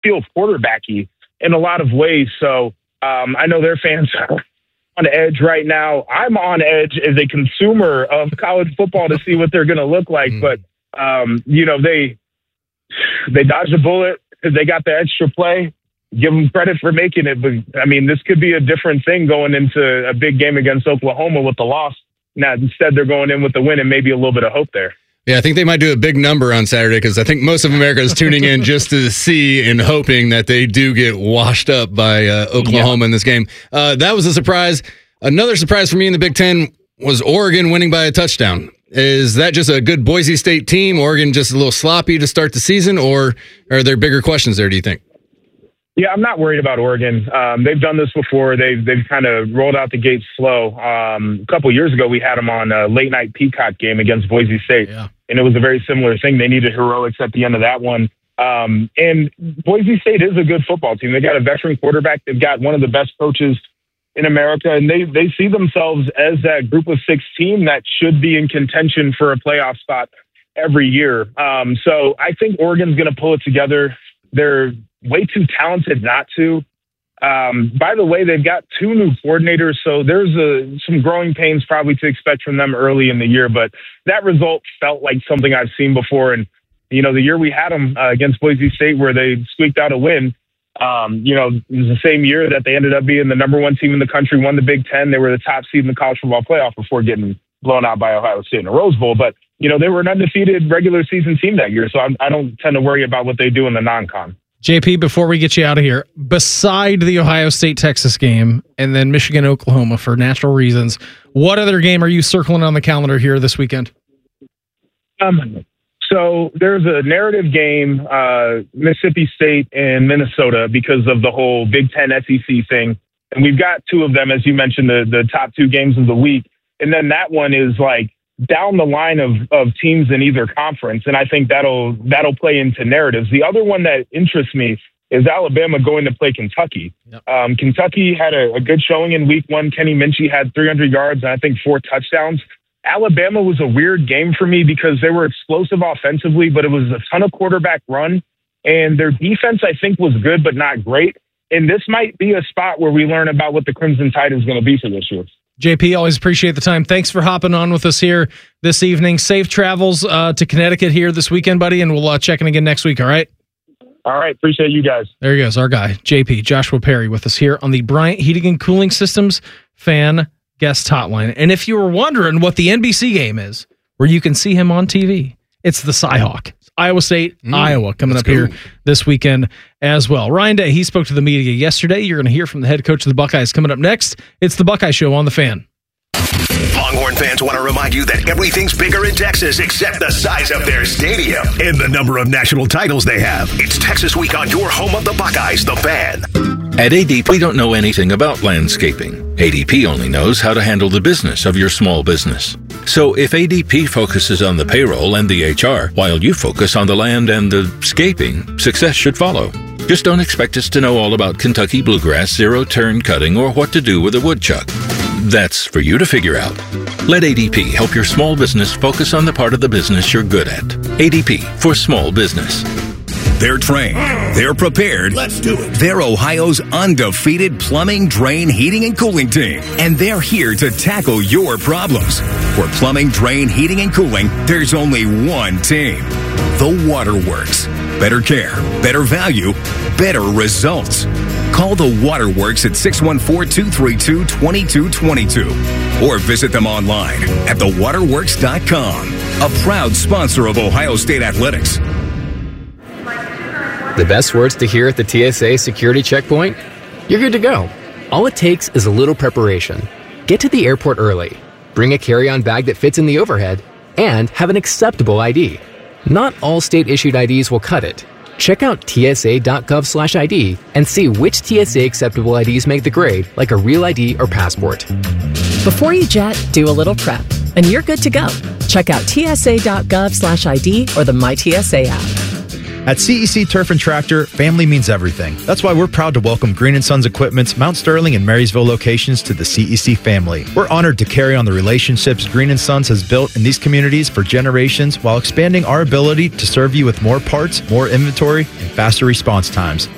feel quarterbacky in a lot of ways. So I know their fans are on edge right now. I'm on edge as a consumer of college football to see what they're going to look like. But, they dodged a bullet because they got the extra play. Give them credit for making it. But, I mean, this could be a different thing going into a big game against Oklahoma with the loss. Now, instead, they're going in with the win and maybe a little bit of hope there. Yeah, I think they might do a big number on Saturday because I think most of America is tuning in just to see and hoping that they do get washed up by Oklahoma in this game. That was a surprise. Another surprise for me in the Big Ten was Oregon winning by a touchdown. Is that just a good Boise State team? Oregon just a little sloppy to start the season, or are there bigger questions there, do you think? Yeah, I'm not worried about Oregon. They've done this before. They've kind of rolled out the gates slow. A couple of years ago, we had them on a late-night Peacock game against Boise State, and it was a very similar thing. They needed heroics at the end of that one. And Boise State is a good football team. They got a veteran quarterback. They've got one of the best coaches in America, and they see themselves as that group of 6 team that should be in contention for a playoff spot every year. So I think Oregon's going to pull it together. They're way too talented not to. By the way, they've got 2 new coordinators, so there's some growing pains probably to expect from them early in the year, but that result felt like something I've seen before. And, the year we had them against Boise State where they squeaked out a win, it was the same year that they ended up being the number 1 team in the country, won the Big Ten. They were the top seed in the college football playoff before getting blown out by Ohio State in a Rose Bowl. But, they were an undefeated regular season team that year, so I don't tend to worry about what they do in the non-con. JP, before we get you out of here, beside the Ohio State-Texas game and then Michigan-Oklahoma for natural reasons, what other game are you circling on the calendar here this weekend? So there's a narrative game, Mississippi State and Minnesota, because of the whole Big Ten SEC thing. And we've got 2 of them, as you mentioned, the top 2 games of the week. And then that one is like down the line of teams in either conference. And I think that'll play into narratives. The other one that interests me is Alabama going to play Kentucky. Yep. Kentucky had a good showing in week 1. Kenny Minchie had 300 yards and I think 4 touchdowns. Alabama was a weird game for me because they were explosive offensively, but it was a ton of quarterback run. And their defense, I think, was good, but not great. And this might be a spot where we learn about what the Crimson Tide is going to be for this year. JP, always appreciate the time. Thanks for hopping on with us here this evening. Safe travels to Connecticut here this weekend, buddy, and we'll check in again next week, all right? All right, appreciate you guys. There he goes, our guy, JP, Joshua Perry, with us here on the Bryant Heating and Cooling Systems fan guest hotline. And if you were wondering what the NBC game is, where you can see him on TV, it's the Cyhawk. Iowa State, Iowa, coming up here this weekend as well. Ryan Day, he spoke to the media yesterday. You're going to hear from the head coach of the Buckeyes coming up next. It's the Buckeye Show on The Fan. Longhorn fans want to remind you that everything's bigger in Texas except the size of their stadium and the number of national titles they have. It's Texas Week on your home of the Buckeyes, The Fan. At ADP, we don't know anything about landscaping. ADP only knows how to handle the business of your small business. So if ADP focuses on the payroll and the HR, while you focus on the land and the scaping, success should follow. Just don't expect us to know all about Kentucky bluegrass, zero-turn cutting, or what to do with a woodchuck. That's for you to figure out. Let ADP help your small business focus on the part of the business you're good at. ADP for small business. They're trained. They're prepared. Let's do it. They're Ohio's undefeated plumbing, drain, heating, and cooling team. And they're here to tackle your problems. For plumbing, drain, heating, and cooling, there's only one team. The Waterworks. Better care, better value, better results. Call the Waterworks at 614-232-2222 or visit them online at thewaterworks.com. A proud sponsor of Ohio State Athletics. The best words to hear at the TSA security checkpoint? You're good to go. All it takes is a little preparation. Get to the airport early, bring a carry-on bag that fits in the overhead, and have an acceptable ID. Not all state-issued IDs will cut it. Check out tsa.gov/ID and see which TSA acceptable IDs make the grade, like a real ID or passport. Before you jet, do a little prep, and you're good to go. Check out tsa.gov/ID or the MyTSA app. At CEC Turf and Tractor, family means everything. That's why we're proud to welcome Green & Sons Equipment's Mount Sterling and Marysville locations to the CEC family. We're honored to carry on the relationships Green & Sons has built in these communities for generations while expanding our ability to serve you with more parts, more inventory, and faster response times.